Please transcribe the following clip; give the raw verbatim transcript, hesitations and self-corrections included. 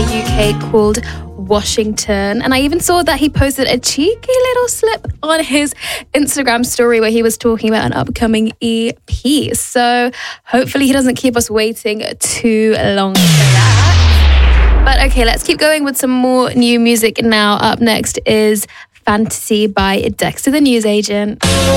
U K called Washington. And I even saw that he posted a cheeky little slip on his Instagram story where he was talking about an upcoming E P. So hopefully he doesn't keep us waiting too long for that. But okay, let's keep going with some more new music now. Up next is Fantasy by Dexter the Newsagent.